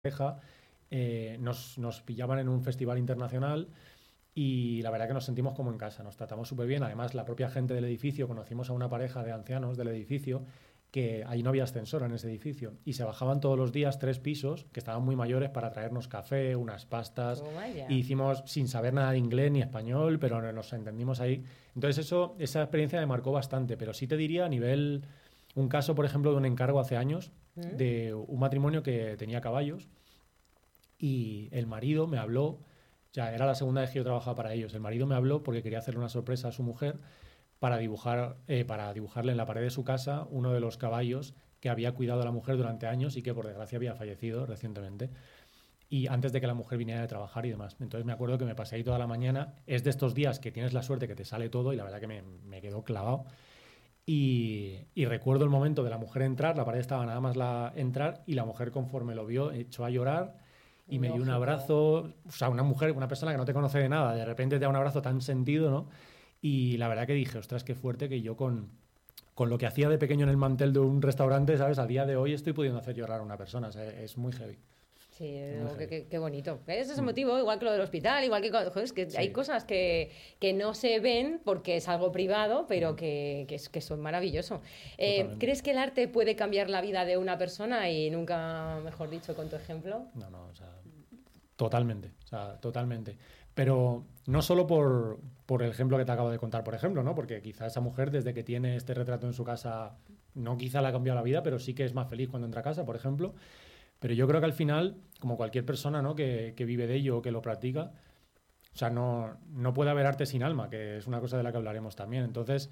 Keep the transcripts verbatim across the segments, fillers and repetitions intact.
pareja, eh, nos, nos pillaban en un festival internacional y la verdad que nos sentimos como en casa, nos tratamos súper bien. Además, la propia gente del edificio, conocimos a una pareja de ancianos del edificio que ahí no había ascensor en ese edificio y se bajaban todos los días tres pisos que estaban muy mayores para traernos café, unas pastas. Toma ya. Y hicimos sin saber nada de inglés ni español, pero nos entendimos ahí. Entonces eso, esa experiencia me marcó bastante, pero sí te diría a nivel, un caso por ejemplo de un encargo hace años ¿Mm? de un matrimonio que tenía caballos y el marido me habló, ya era la segunda vez que yo trabajaba para ellos, el marido me habló porque quería hacerle una sorpresa a su mujer para dibujar, eh, para dibujarle en la pared de su casa uno de los caballos que había cuidado a la mujer durante años y que por desgracia había fallecido recientemente. Y antes de que la mujer viniera de trabajar y demás. Entonces me acuerdo que me pasé ahí toda la mañana. Es de estos días que tienes la suerte que te sale todo y la verdad que me, me quedó clavado. Y, y recuerdo el momento de la mujer entrar, la pared estaba nada más la entrar y la mujer conforme lo vio echó a llorar y me dio un Lógico. abrazo. O sea, una mujer, una persona que no te conoce de nada, de repente te da un abrazo tan sentido, ¿no? Y la verdad que dije, ostras, qué fuerte que yo con, con lo que hacía de pequeño en el mantel de un restaurante, ¿sabes? A día de hoy estoy pudiendo hacer llorar a una persona. O sea, es muy heavy. Sí, Es muy digo, qué, heavy. qué- qué bonito. Es ese Mm. motivo, igual que lo del hospital, igual que... Joder, es que Sí. hay cosas que, que no se ven porque es algo privado, pero Mm. que, que, es- que son maravilloso. Eh, Totalmente. ¿crees que el arte puede cambiar la vida de una persona? Y nunca, mejor dicho, con tu ejemplo. No, no, o sea, totalmente, o sea, totalmente. Pero no solo por, por el ejemplo que te acabo de contar, por ejemplo, ¿no? Porque quizá esa mujer, desde que tiene este retrato en su casa, no quizá le ha cambiado la vida, pero sí que es más feliz cuando entra a casa, por ejemplo. Pero yo creo que al final, como cualquier persona, ¿no? que, que vive de ello o que lo practica, o sea, no, no puede haber arte sin alma, que es una cosa de la que hablaremos también. Entonces,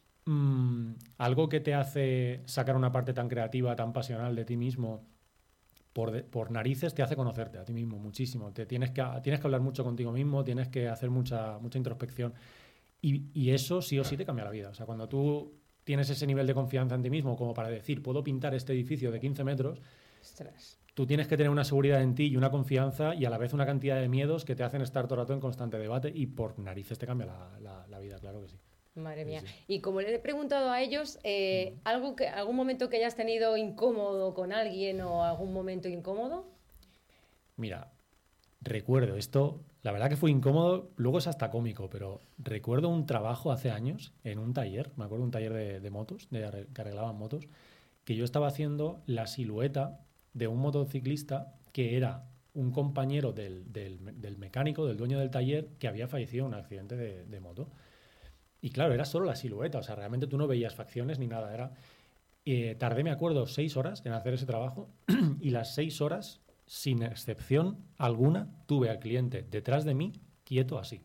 mm, algo que te hace sacar una parte tan creativa, tan pasional de ti mismo por, de- por narices te hace conocerte a ti mismo muchísimo. Te tienes que, tienes que hablar mucho contigo mismo, tienes que hacer mucha, mucha introspección. Y, y eso sí o sí te cambia la vida. O sea, cuando tú tienes ese nivel de confianza en ti mismo como para decir, puedo pintar este edificio de quince metros, Ostras. tú tienes que tener una seguridad en ti y una confianza y a la vez una cantidad de miedos que te hacen estar todo el rato en constante debate y por narices te cambia la, la- la vida, claro que sí. Madre Sí, mía. sí. Y como le he preguntado a ellos, eh, Mm. ¿algo que, algún momento que hayas tenido incómodo con alguien o algún momento incómodo? Mira, recuerdo esto, la verdad que fue incómodo, luego es hasta cómico, pero recuerdo un trabajo hace años en un taller, me acuerdo un taller de, de motos, de arre- que arreglaban motos, que yo estaba haciendo la silueta de un motociclista que era un compañero del, del, del mecánico, del dueño del taller, que había fallecido en un accidente de, de moto. Y claro, era solo la silueta, o sea, realmente tú no veías facciones ni nada, era... eh, tardé, me acuerdo, seis horas en hacer ese trabajo y las seis horas, sin excepción alguna, tuve al cliente detrás de mí, quieto así.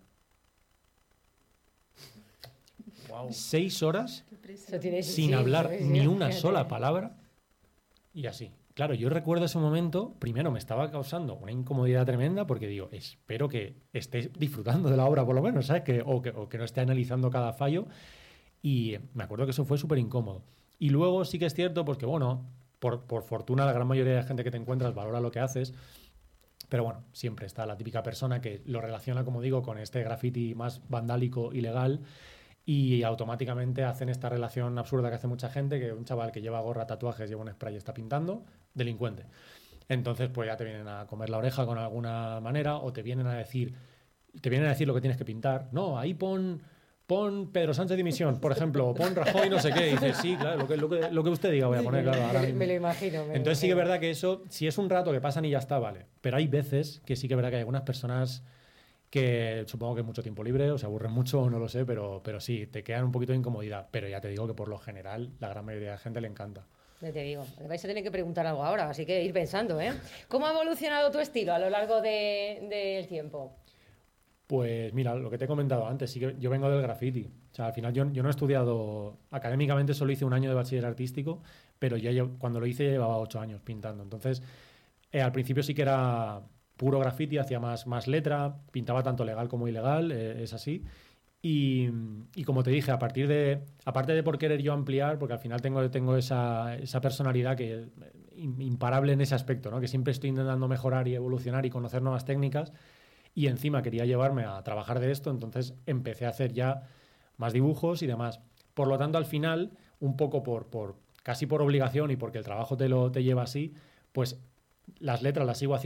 Wow. Seis horas Eso tiene- sin sí, hablar sí, sí, ni una fíjate. sola palabra y así. Claro, yo recuerdo ese momento, primero me estaba causando una incomodidad tremenda porque digo, espero que estés disfrutando de la obra por lo menos, ¿sabes? Que, o, que, o que no esté analizando cada fallo. Y me acuerdo que eso fue súper incómodo. Y luego sí que es cierto, porque bueno, por, por fortuna la gran mayoría de gente que te encuentras valora lo que haces, pero bueno, siempre está la típica persona que lo relaciona, como digo, con este graffiti más vandálico, ilegal, y automáticamente hacen esta relación absurda que hace mucha gente, que un chaval que lleva gorra, tatuajes, lleva un spray y está pintando, delincuente. Entonces pues ya te vienen a comer la oreja con alguna manera o te vienen a decir, te vienen a decir lo que tienes que pintar. No, ahí pon, pon Pedro Sánchez dimisión, por ejemplo, o pon Rajoy no sé qué. Y dices, sí, claro, lo que, lo que, lo que usted diga voy a poner, claro, ahora me, mismo. me lo imagino. me lo Entonces sí que es imagino. verdad que eso, si es un rato que pasan y ya está, vale. Pero hay veces que sí que es verdad que hay algunas personas que supongo que es mucho tiempo libre o se aburren mucho o no lo sé, pero, pero sí, te quedan un poquito de incomodidad. Pero ya te digo que por lo general la gran mayoría de la gente le encanta. Ya te digo, le vais a tener que preguntar algo ahora, así que ir pensando, ¿eh? ¿Cómo ha evolucionado tu estilo a lo largo de- del tiempo? Pues mira, lo que te he comentado antes, sí que yo vengo del graffiti. O sea, al final yo, yo no he estudiado académicamente, solo hice un año de bachiller artístico, pero ya llevo- cuando lo hice ya llevaba ocho años pintando. Entonces, eh, al principio sí que era puro graffiti, hacía más, más letra, pintaba tanto legal como ilegal, eh, es así. Y, y como te dije, a partir de, aparte de por querer yo ampliar, porque al final tengo, tengo esa, esa personalidad que eh, im- imparable en ese aspecto, ¿no? Que siempre estoy intentando mejorar y evolucionar y conocer nuevas técnicas y encima quería llevarme a trabajar de esto, entonces empecé a hacer ya más dibujos y demás. Por lo tanto, al final, un poco por, por casi por obligación y porque el trabajo te lo te lleva así, pues las letras las sigo haciendo